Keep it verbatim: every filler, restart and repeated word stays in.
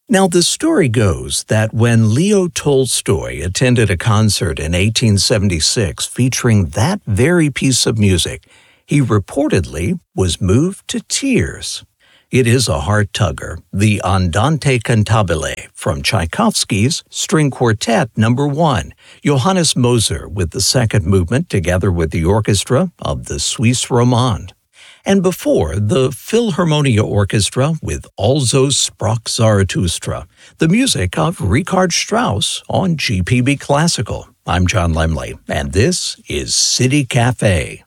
Now, the story goes that when Leo Tolstoy attended a concert in eighteen seventy-six featuring that very piece of music, he reportedly was moved to tears. It is a heart-tugger, the Andante Cantabile from Tchaikovsky's String Quartet Number One, Johannes Moser with the second movement together with the orchestra of the Suisse Romande. And before, the Philharmonia Orchestra with Also sprach Zarathustra, the music of Richard Strauss on G P B Classical. I'm John Lemley, and this is City Cafe.